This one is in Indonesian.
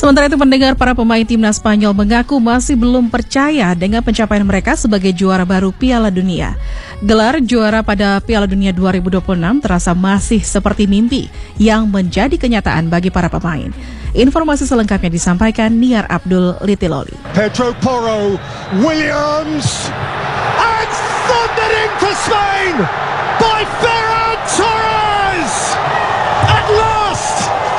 Sementara itu pendengar, para pemain timnas Spanyol mengaku masih belum percaya dengan pencapaian mereka sebagai juara baru Piala Dunia. Gelar juara pada Piala Dunia 2026 terasa masih seperti mimpi yang menjadi kenyataan bagi para pemain. Informasi selengkapnya disampaikan Niar Abdul Litiloli. Pedro Porro, Williams, and thundering for Spain by